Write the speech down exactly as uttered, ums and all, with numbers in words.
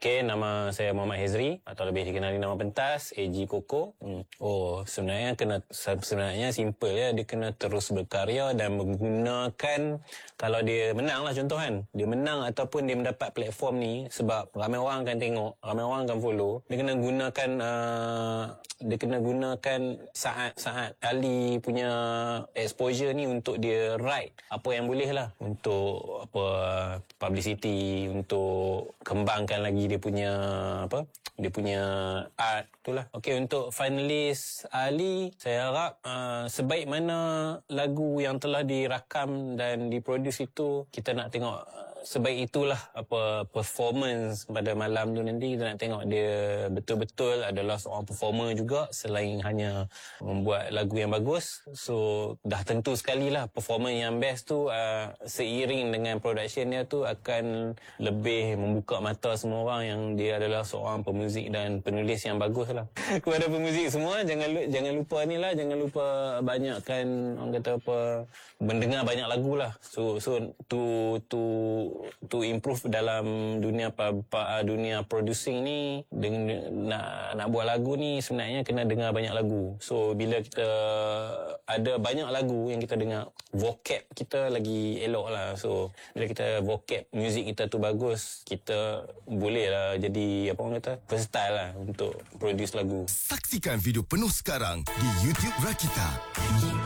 Okay, nama saya Muhammad Hezri atau lebih dikenali nama pentas A G Koko. Hmm. Oh, sebenarnya kena sebenarnya simple ya, dia kena terus berkarya dan menggunakan, kalau dia menang lah contoh kan, dia menang ataupun dia mendapat platform ni sebab ramai orang akan tengok, ramai orang akan follow, dia kena gunakan uh, dia kena gunakan saat-saat Ali punya exposure ni untuk dia ride apa yang boleh lah untuk apa publicity, untuk kembangkan lagi dia punya apa dia punya art itulah. Okey, untuk finalis Ali, saya harap uh, sebaik mana lagu yang telah dirakam dan diproduce itu, kita nak tengok uh, sebaik itulah apa performance pada malam tu nanti. Kita nak tengok dia betul-betul adalah seorang performer juga selain hanya membuat lagu yang bagus. So dah tentu sekali lah performance yang best tu uh, seiring dengan production dia tu akan lebih membuka mata semua orang yang dia adalah seorang pemuzik dan penulis yang bagus lah. Kepada pemuzik semua, jangan jangan lupa ni lah, jangan lupa banyakkan orang kata apa, mendengar banyak lagu lah. So so to to to improve dalam dunia pa, pa, dunia producing ni, dengan nak nak buat lagu ni sebenarnya kena dengar banyak lagu. So bila kita ada banyak lagu yang kita dengar, vocab kita lagi elok lah. So bila kita vocab music kita tu bagus, kita boleh lah jadi apa orang kata versatile lah untuk produce lagu. Saksikan video penuh sekarang di YouTube Rakita.